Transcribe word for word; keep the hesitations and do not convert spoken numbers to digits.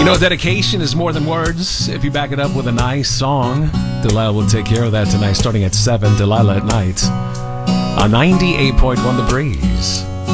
You know, dedication is more than words. If you back it up with a nice song, Delilah will take care of that tonight, starting at seven. Delilah at night on ninety-eight point one The Breeze.